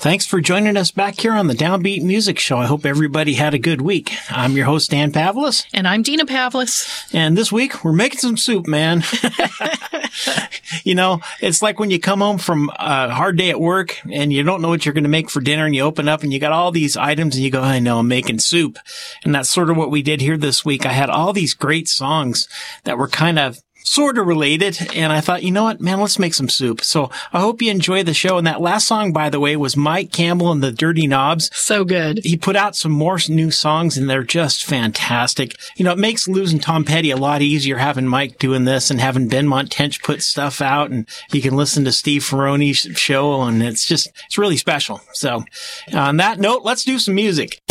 Thanks for joining us back here on the Downbeat Music Show. I hope everybody had a good week. I'm your host, Dan Pavlis. And I'm Dina Pavlis. And this week, we're making some soup, man. You know, it's like when you come home from a hard day at work and you don't know what you're going to make for dinner, and you open up and you got all these items and you go, I know, I'm making soup. And that's sort of what we did here this week. I had all these great songs that were kind of sort of related, and I thought, you know what, man, let's make some soup. So I hope you enjoy the show. And that last song, by the way, was Mike Campbell and the Dirty Knobs. So good. He put out some more new songs, and they're just fantastic. You know, it makes losing Tom Petty a lot easier having Mike doing this and having Ben Montench put stuff out, and you can listen to Steve Ferrone's show, and it's really special. So on that note, let's do some music.